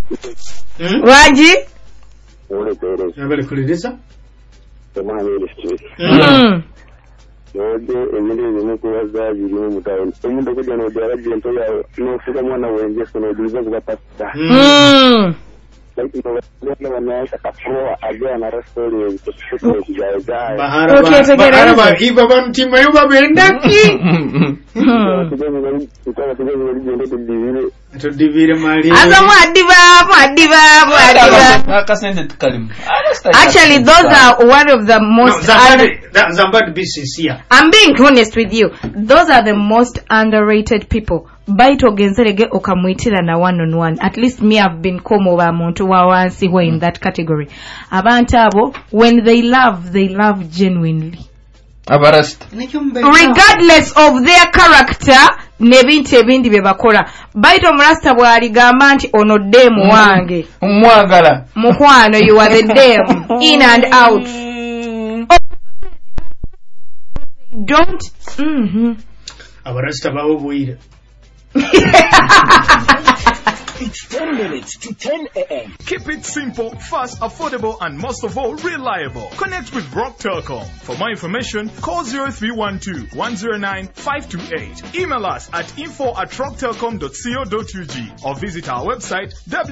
Waji? Nabale kuliriza? Node emilezi mukubaza biri mu mutawe. Omuntu kujja no dara jento ya no fuka mwana wenje sono diza kuba pasta. Like no wana takafua aje na restaurant bahara bakiba bantima yuba bendaki. To divire mali. Actually, those are one of the most. Zambad be sincere. I'm being honest with you. Those are the most underrated people. Baito genzerege okamwitira na one on one. At least me, I've been komo wa muntu wa wansi who in that category. Abantu abo, when they love genuinely. Regardless of their character, nebinti ebindi bebakola. Baito mrasta bwaligamba nti ono demu wange. Mwagala. Mukwano, you are the dem. In and out. Don't. Abarasta bawo buire. It's 10 minutes to 10 a.m. Keep it simple, fast, affordable, and most of all, reliable. Connect with Rock Telecom. For more information, call 0312-109-528. Email us at info@rocktelecom.co.ug or visit our website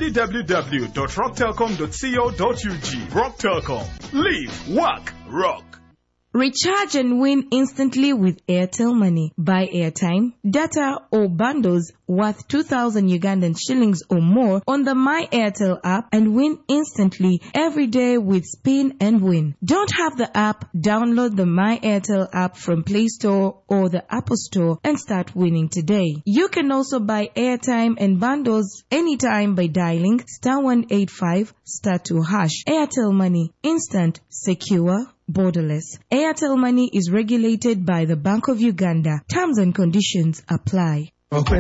www.rocktelecom.co.ug. Rock Telecom. Live, work, rock. Recharge and win instantly with Airtel Money. Buy airtime, data, or bundles worth 2,000 Ugandan shillings or more on the My Airtel app and win instantly every day with Spin and Win. Don't have the app? Download the My Airtel app from Play Store or the Apple Store and start winning today. You can also buy airtime and bundles anytime by dialing *185 *2#. Airtel Money. Instant, secure, borderless. Airtel Money is regulated by the Bank of Uganda. Terms and conditions apply.